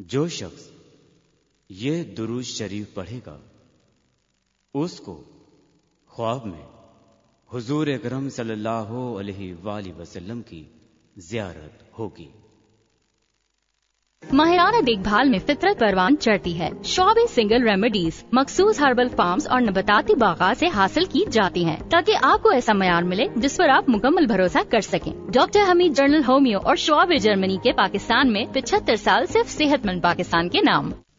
जो शख्स ये दुरूद शरीफ पढ़ेगा उसको ख्वाब में हुजूर अकरम सल्लल्लाहु अलैहि वसल्लम की ज़ियारत होगी। माहिराना देखभाल में फितरत परवान चढ़ती है। शॉबी सिंगल रेमेडीज मखसूस हर्बल फार्म्स और नबाताती बागात से हासिल की जाती हैं, ताकि आपको ऐसा मयार मिले जिस पर आप मुकम्मल भरोसा कर सकें। डॉक्टर हमीद जर्नल होमियो और शॉबी जर्मनी के पाकिस्तान में 75 साल सिर्फ सेहतमंद पाकिस्तान के नाम।